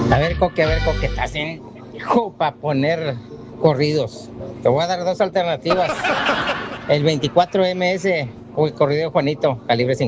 A ver, Coque, estás en hijo para poner corridos. Te voy a dar dos alternativas. El 24 MS o el corrido de Juanito, calibre 50.